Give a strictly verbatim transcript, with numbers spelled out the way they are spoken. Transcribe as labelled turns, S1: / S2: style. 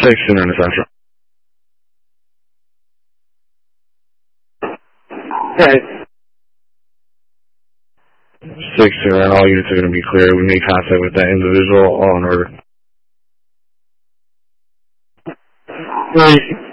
S1: six, and then Central.
S2: Okay.
S1: six, and then all units are going to be clear. We made contact with that individual, all in order.
S2: Three.